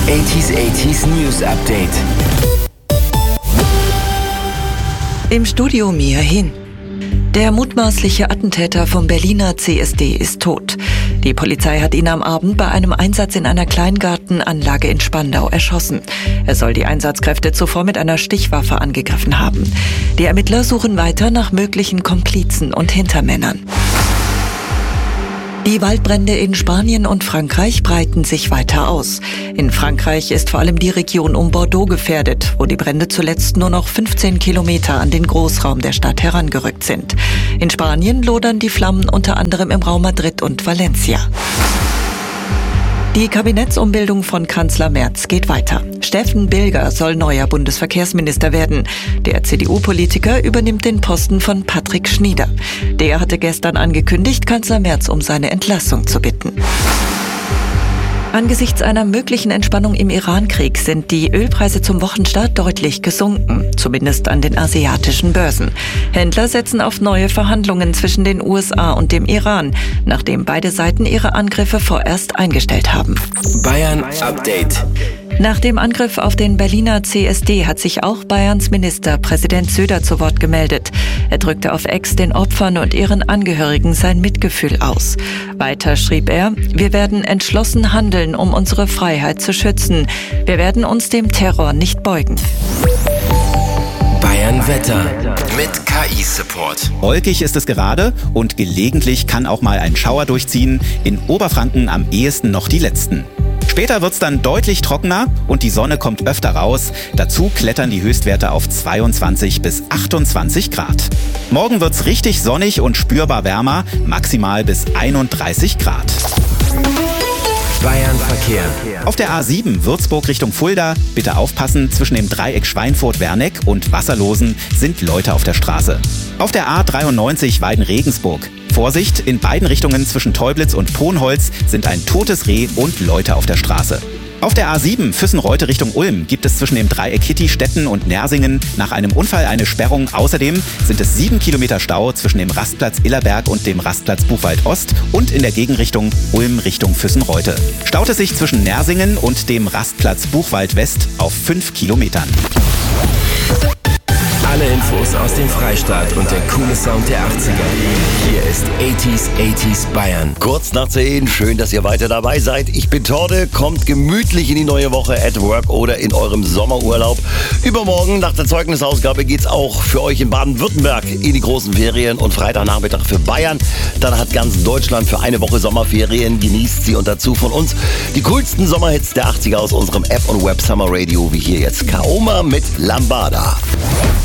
80s News Update. Im Studio Mia Hin. Der mutmaßliche Attentäter vom Berliner CSD ist tot. Die Polizei hat ihn am Abend bei einem Einsatz in einer Kleingartenanlage in Spandau erschossen. Er soll die Einsatzkräfte zuvor mit einer Stichwaffe angegriffen haben. Die Ermittler suchen weiter nach möglichen Komplizen und Hintermännern. Die Waldbrände in Spanien und Frankreich breiten sich weiter aus. In Frankreich ist vor allem die Region um Bordeaux gefährdet, wo die Brände zuletzt nur noch 15 Kilometer an den Großraum der Stadt herangerückt sind. In Spanien lodern die Flammen unter anderem im Raum Madrid und Valencia. Die Kabinettsumbildung von Kanzler Merz geht weiter. Steffen Bilger soll neuer Bundesverkehrsminister werden. Der CDU-Politiker übernimmt den Posten von Patrick Schnieder. Der hatte gestern angekündigt, Kanzler Merz um seine Entlassung zu bitten. Angesichts einer möglichen Entspannung im Iran-Krieg sind die Ölpreise zum Wochenstart deutlich gesunken, zumindest an den asiatischen Börsen. Händler setzen auf neue Verhandlungen zwischen den USA und dem Iran, nachdem beide Seiten ihre Angriffe vorerst eingestellt haben. Bayern Update. Nach dem Angriff auf den Berliner CSD hat sich auch Bayerns Ministerpräsident Söder zu Wort gemeldet. Er drückte auf X den Opfern und ihren Angehörigen sein Mitgefühl aus. Weiter schrieb er: Wir werden entschlossen handeln, um unsere Freiheit zu schützen. Wir werden uns dem Terror nicht beugen. Bayern Wetter mit KI-Support. Wolkig ist es gerade und gelegentlich kann auch mal ein Schauer durchziehen. In Oberfranken am ehesten noch die letzten. Später wird's dann deutlich trockener und die Sonne kommt öfter raus. Dazu klettern die Höchstwerte auf 22 bis 28 Grad. Morgen wird's richtig sonnig und spürbar wärmer, maximal bis 31 Grad. Bayern Verkehr. Auf der A7 Würzburg Richtung Fulda, bitte aufpassen, zwischen dem Dreieck Schweinfurt-Werneck und Wasserlosen sind Leute auf der Straße. Auf der A93 Weiden-Regensburg. Vorsicht, in beiden Richtungen zwischen Teublitz und Ponholz sind ein totes Reh und Leute auf der Straße. Auf der A7 Füssen-Reute Richtung Ulm gibt es zwischen dem Dreieck Hitti-Stetten und Nersingen nach einem Unfall eine Sperrung. Außerdem sind es 7 Kilometer Stau zwischen dem Rastplatz Illerberg und dem Rastplatz Buchwald Ost und in der Gegenrichtung Ulm Richtung Füssen-Reute. Staut es sich zwischen Nersingen und dem Rastplatz Buchwald West auf 5 Kilometern. Alle Infos aus dem Freistaat und der coole Sound der 80er. Hier ist 80s Bayern. Kurz nach 10, schön, dass ihr weiter dabei seid. Ich bin Torde, kommt gemütlich in die neue Woche at work oder in eurem Sommerurlaub. Übermorgen nach der Zeugnisausgabe geht's auch für euch in Baden-Württemberg in die großen Ferien und Freitagnachmittag für Bayern. Dann hat ganz Deutschland für eine Woche Sommerferien, genießt sie und dazu von uns die coolsten Sommerhits der 80er aus unserem App und Web Summer Radio, wie hier jetzt Kaoma mit Lambada.